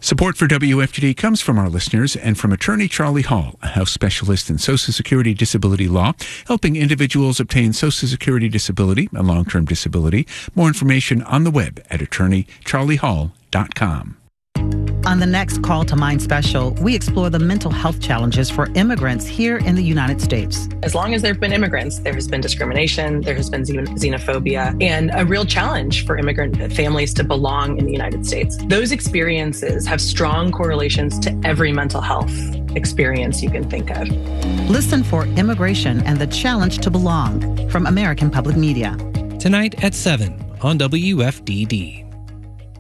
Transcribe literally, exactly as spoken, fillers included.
Support for W F T D comes from our listeners and from attorney Charlie Hall, a house specialist in Social Security disability law, helping individuals obtain Social Security disability and long-term disability. More information on the web at attorney charlie hall dot com. On the next Call to Mind special, we explore the mental health challenges for immigrants here in the United States. As long as there have been immigrants, there has been discrimination, there has been xenophobia, and a real challenge for immigrant families to belong in the United States. Those experiences have strong correlations to every mental health experience you can think of. Listen for Immigration and the Challenge to Belong from American Public Media. Tonight at seven on W F D D.